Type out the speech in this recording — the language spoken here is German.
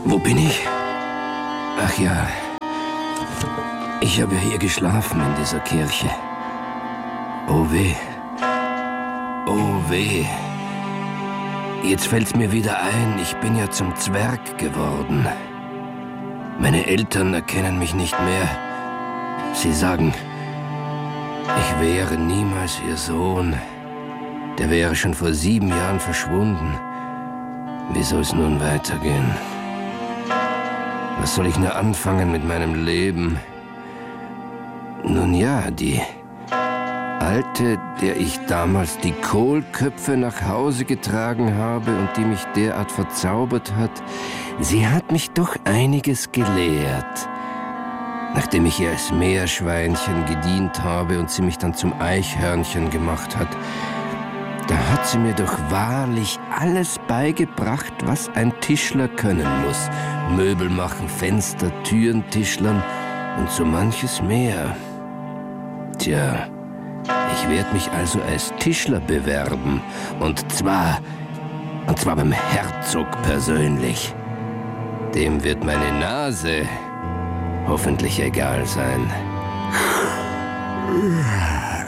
Wo bin ich? Ach ja, ich habe ja hier geschlafen in dieser Kirche. Oh weh, oh weh. Jetzt fällt's mir wieder ein, ich bin ja zum Zwerg geworden. Meine Eltern erkennen mich nicht mehr. Sie sagen, ich wäre niemals ihr Sohn. Der wäre schon vor 7 Jahren verschwunden. Wie soll's nun weitergehen? Was soll ich nur anfangen mit meinem Leben? Nun ja, die Alte, der ich damals die Kohlköpfe nach Hause getragen habe und die mich derart verzaubert hat, sie hat mich doch einiges gelehrt. Nachdem ich ihr als Meerschweinchen gedient habe und sie mich dann zum Eichhörnchen gemacht hat, da hat sie mir doch wahrlich alles beigebracht, was ein Tischler können muss. Möbel machen, Fenster, Türen tischlern und so manches mehr. Tja, ich werde mich also als Tischler bewerben. Und zwar beim Herzog persönlich. Dem wird meine Nase hoffentlich egal sein.